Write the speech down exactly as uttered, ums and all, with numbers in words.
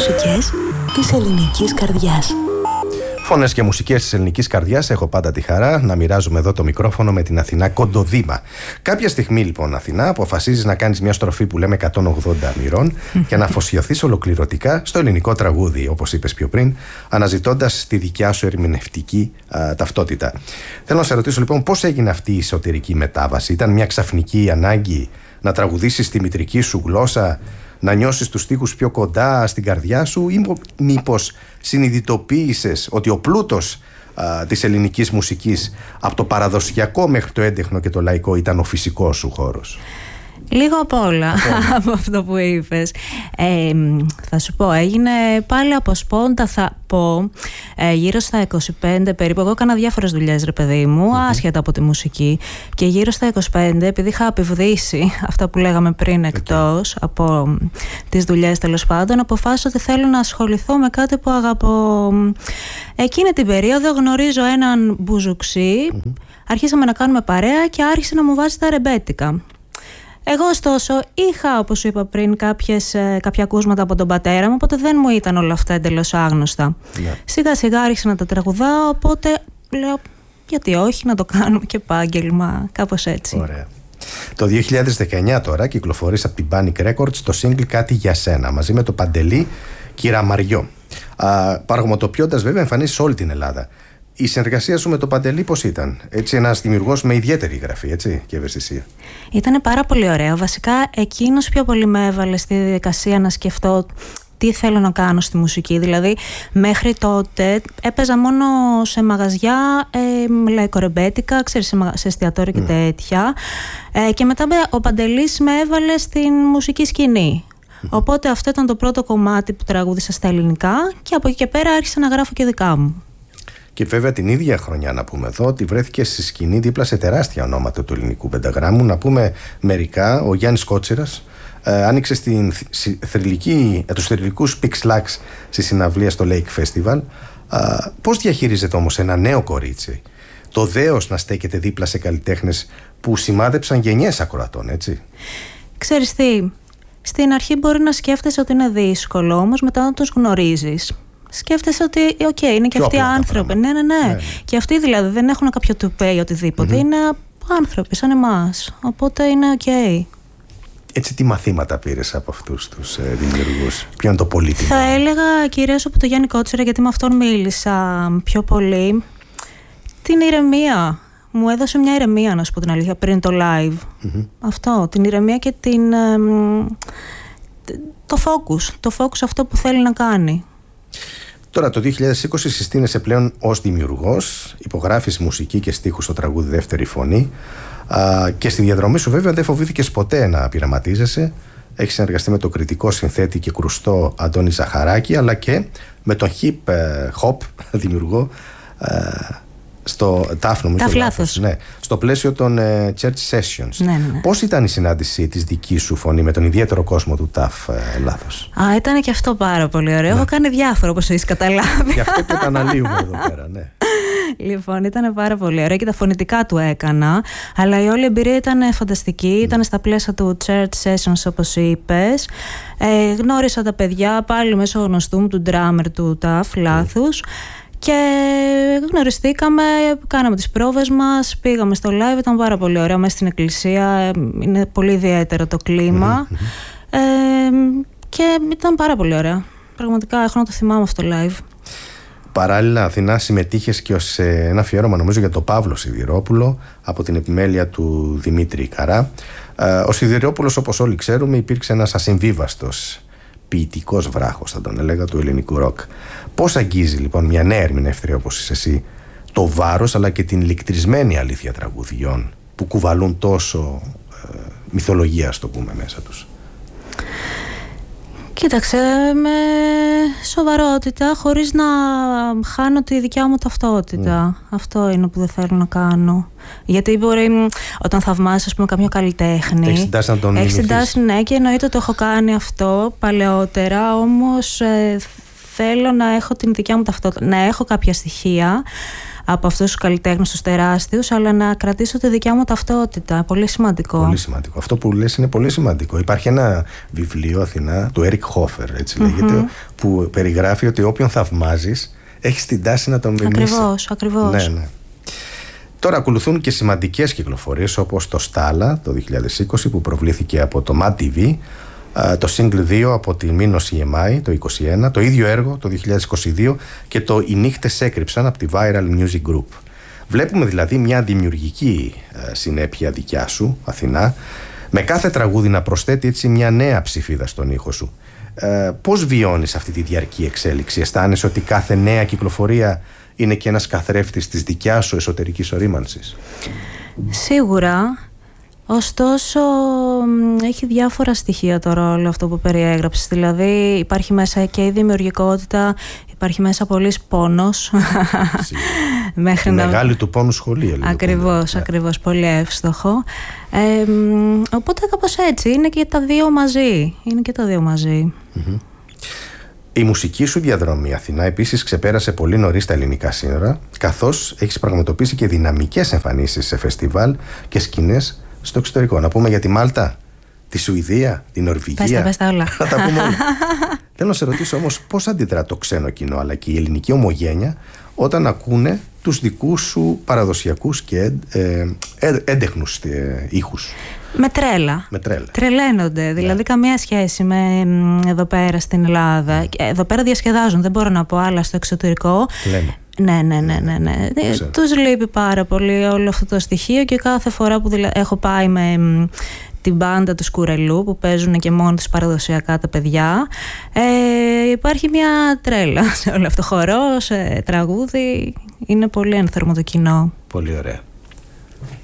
μουσικές της ελληνικής καρδιάς. Φωνές και μουσικές της ελληνικής καρδιάς. Έχω πάντα τη χαρά να μοιράζομαι εδώ το μικρόφωνο με την Αθηνά Κοντοδήμα. Κάποια στιγμή λοιπόν, Αθηνά, αποφασίζεις να κάνεις μια στροφή που λέμε εκατόν ογδόντα μοιρών και να αφοσιωθείς ολοκληρωτικά στο ελληνικό τραγούδι, όπως είπες πιο πριν, αναζητώντας τη δικιά σου ερμηνευτική α, ταυτότητα. Θέλω να σε ρωτήσω λοιπόν, πώς έγινε αυτή η εσωτερική μετάβαση? Ήταν μια ξαφνική ανάγκη να τραγουδήσεις τη μητρική σου γλώσσα, να νιώσεις τους στίχους πιο κοντά στην καρδιά σου, ή μήπως συνειδητοποίησες ότι ο πλούτος α, της ελληνικής μουσικής από το παραδοσιακό μέχρι το έντεχνο και το λαϊκό ήταν ο φυσικός σου χώρος? Λίγο απ' όλα από αυτό που είπες. Ε, θα σου πω, έγινε πάλι από σπόντα, θα πω, ε, γύρω στα είκοσι πέντε περίπου. Εγώ έκανα διάφορες δουλειές, ρε παιδί μου, mm-hmm. άσχετα από τη μουσική. Και γύρω στα είκοσι πέντε, επειδή είχα επιβδίσει αυτά που λέγαμε πριν εκτός okay. από τις δουλειές τέλος πάντων, αποφάσισα ότι θέλω να ασχοληθώ με κάτι που αγαπώ. Εκείνη την περίοδο γνωρίζω έναν μπουζουξί, mm-hmm. αρχίσαμε να κάνουμε παρέα και άρχισε να μου βάζει τα ρεμπέτικα. Εγώ ωστόσο είχα, όπως σου είπα πριν, κάποιες, κάποια ακούσματα από τον πατέρα μου, οπότε δεν μου ήταν όλα αυτά εντελώς άγνωστα. Yeah. Σιγά σιγά άρχισα να τα τραγουδάω, οπότε λέω γιατί όχι, να το κάνουμε και επάγγελμα, κάπως έτσι. Ωραία. Το δύο χιλιάδες δεκαεννιά τώρα κυκλοφορείς από την Panic Records το single «Κάτι για σένα» μαζί με το Παντελή Κυραμαριό. Παραγωγοποιώντας βέβαια εμφανίσεις σε όλη την Ελλάδα. Η συνεργασία σου με τον Παντελή πώς ήταν? Έτσι, ένας δημιουργός με ιδιαίτερη γραφή, έτσι, και ευαισθησία. Ήτανε πάρα πολύ ωραίο. Βασικά εκείνος πιο πολύ με έβαλε στη διαδικασία να σκεφτώ τι θέλω να κάνω στη μουσική. Δηλαδή μέχρι τότε έπαιζα μόνο σε μαγαζιά, ε, λαϊκορεμπέτικα, ξέρεις, σε, σε εστιατόρια και mm. τέτοια, ε, και μετά ο Παντελής με έβαλε στην μουσική σκηνή. Mm. Οπότε αυτό ήταν το πρώτο κομμάτι που τραγούδισα στα ελληνικά και από εκεί και πέρα άρχισα να γράφω και δικά μου. Και βέβαια την ίδια χρονιά, να πούμε εδώ, ότι βρέθηκε στη σκηνή δίπλα σε τεράστια ονόματα του ελληνικού πενταγράμμου. Να πούμε μερικά, ο Γιάννης Κότσιρας ε, άνοιξε στην θρυλική, ε, τους θρυλικούς Pix Lux στη συναυλία στο Lake Festival. Ε, πώς διαχειρίζεται όμως ένα νέο κορίτσι το δέος να στέκεται δίπλα σε καλλιτέχνες που σημάδεψαν γενιές ακροατών, έτσι? Ξέρεις τι, στην αρχή μπορεί να σκέφτεσαι ότι είναι δύσκολο, όμως μετά να τους γνωρίζεις σκέφτεσαι ότι, οκ, okay, είναι και αυτοί άνθρωποι. Ναι, ναι, ναι, ναι. Και αυτοί δηλαδή δεν έχουν κάποιο τουπέ ή οτιδήποτε. Mm-hmm. Είναι άνθρωποι σαν εμάς. Οπότε είναι οκ. Okay. Έτσι, τι μαθήματα πήρες από αυτούς τους ε, δημιουργούς? Ποιο είναι το πολύτιμο? Θα έλεγα κυρίως από τον Γιάννη Κότσιρα, γιατί με αυτόν μίλησα πιο πολύ. Την ηρεμία. Μου έδωσε μια ηρεμία, να σου πω την αλήθεια, πριν το live. Mm-hmm. Αυτό. Την ηρεμία και την, ε, το focus. Το focus αυτό που θέλει να κάνει. Τώρα το δύο χιλιάδες είκοσι συστήνεσαι πλέον ως δημιουργός, υπογράφεις μουσική και στίχους στο τραγούδι Δεύτερη Φωνή, α, και στη διαδρομή σου βέβαια δεν φοβήθηκες ποτέ να πειραματίζεσαι. Έχεις συνεργαστεί με τον κριτικό συνθέτη και κρουστό Αντώνη Ζαχαράκη, αλλά και με τον hip hop δημιουργό ε, στο τάφ, νομίζω, λάθος. Ναι, στο πλαίσιο των uh, Church Sessions. Ναι, ναι, ναι. Πώς ήταν η συνάντηση της δικής σου φωνή με τον ιδιαίτερο κόσμο του τάφ, uh, λάθος? Α, ήταν και αυτό πάρα πολύ ωραίο. Ναι. Έχω κάνει διάφορα, όπως έχεις καταλάβει. Γι' αυτό και τα αναλύουμε εδώ πέρα, ναι. Λοιπόν, ήταν πάρα πολύ ωραίο και τα φωνητικά του έκανα. Αλλά η όλη εμπειρία ήταν φανταστική. Mm. Ήταν στα πλαίσια του Church Sessions, όπως είπες. Ε, γνώρισα τα παιδιά πάλι μέσω γνωστού μου, του drummer του τάφ, λάθους. Mm. Και γνωριστήκαμε, κάναμε τις πρόβες μας, πήγαμε στο live, ήταν πάρα πολύ ωραίο μέσα στην εκκλησία, είναι πολύ ιδιαίτερο το κλίμα. Mm-hmm. ε, και ήταν πάρα πολύ ωραία. Πραγματικά έχω να το θυμάμαι αυτό το live. Παράλληλα, Αθηνά, συμμετείχες και ως ένα αφιέρωμα, νομίζω, για τον Παύλο Σιδηρόπουλο από την επιμέλεια του Δημήτρη Καρά. ε, Ο Σιδηρόπουλος, όπως όλοι ξέρουμε, υπήρξε ένας ασυμβίβαστος ποιητικός βράχος, θα τον έλεγα, του ελληνικού ροκ. Πώς αγγίζει λοιπόν μια νέα ερμηνεύτρια όπως είσαι εσύ το βάρος αλλά και την λικτρισμένη αλήθεια τραγουδιών που κουβαλούν τόσο ε, μυθολογία, ας το πούμε, μέσα τους? Κοίταξε, με σοβαρότητα, χωρίς να χάνω τη δικιά μου ταυτότητα. Mm. Αυτό είναι που δεν θέλω να κάνω. Γιατί μπορεί όταν θαυμάσεις, ας πούμε, κάποιο καλλιτέχνη, έχεις συντάσει να τον έχεις συντάσει, ναι, και εννοείται το έχω κάνει αυτό παλαιότερα, όμως ε, θέλω να έχω την δικιά μου ταυτότητα, να έχω κάποια στοιχεία, από αυτούς τους καλλιτέχνες τους τεράστιους, αλλά να κρατήσω τη δικιά μου ταυτότητα. Πολύ σημαντικό. Πολύ σημαντικό. Αυτό που λες είναι πολύ σημαντικό. Υπάρχει ένα βιβλίο, Αθηνά, του Έρικ Χόφερ, έτσι mm-hmm. λέγεται, που περιγράφει ότι όποιον θαυμάζεις έχεις την τάση να τον μιμήσεις. Ακριβώς, ακριβώς. Ναι, ναι. Τώρα ακολουθούν και σημαντικές κυκλοφορίες, όπως το Στάλα το δύο χιλιάδες είκοσι που προβλήθηκε από το Mad τι βι, το Single δύο από τη Minos σι εμ άι το είκοσι ένα, το ίδιο έργο το δύο χιλιάδες είκοσι δύο και το «Οι νύχτες έκρυψαν» από τη Viral Music Group. Βλέπουμε δηλαδή μια δημιουργική συνέπεια δικιά σου, Αθηνά, με κάθε τραγούδι να προσθέτει έτσι μια νέα ψηφίδα στον ήχο σου. Ε, πώς βιώνεις αυτή τη διαρκή εξέλιξη? Αισθάνεσαι ότι κάθε νέα κυκλοφορία είναι και ένας καθρέφτης της δικιάς σου εσωτερικής ορίμανσης? Σίγουρα. Ωστόσο, έχει διάφορα στοιχεία το ρόλο αυτό που περιέγραψες. Δηλαδή, υπάρχει μέσα και η δημιουργικότητα, υπάρχει μέσα πολύς πόνος. Μέχρι να... Μεγάλη του πόνου σχολεία. Ακριβώς, yeah. ακριβώς, πολύ εύστοχο. Ε, οπότε κάπως έτσι, είναι και τα δύο μαζί. Είναι και τα δύο μαζί. Mm-hmm. Η μουσική σου διαδρομή, Αθηνά, επίσης ξεπέρασε πολύ νωρίς τα ελληνικά σύνορα, καθώς έχεις πραγματοποιήσει και δυναμικές εμφανίσεις σε φεστιβάλ και σκηνές στο εξωτερικό. Να πούμε για τη Μάλτα, τη Σουηδία, την Νορβηγία. Πες τα, πες τα όλα. Να τα πούμε όλα. Θέλω να σε ρωτήσω όμως πώς αντιδρά το ξένο κοινό αλλά και η ελληνική ομογένεια όταν ακούνε τους δικούς σου παραδοσιακούς και ε, ε, έντεχνους ε, ήχους? Με τρέλα. Με τρέλα. Τρελαίνονται. Δηλαδή, ναι. καμία σχέση με εδώ πέρα στην Ελλάδα. Mm. Εδώ πέρα διασκεδάζουν, δεν μπορώ να πω άλλα στο εξωτερικό. Λέμε. Ναι, ναι, ναι, ναι, ναι. Τους λείπει πάρα πολύ όλο αυτό το στοιχείο και κάθε φορά που δηλα... έχω πάει με την μπάντα του Σκουρελού που παίζουν και μόνο τους παραδοσιακά τα παιδιά, ε, υπάρχει μια τρέλα σε όλο αυτό. Χορός, τραγούδι, είναι πολύ ένθερμο το κοινό. Πολύ ωραία.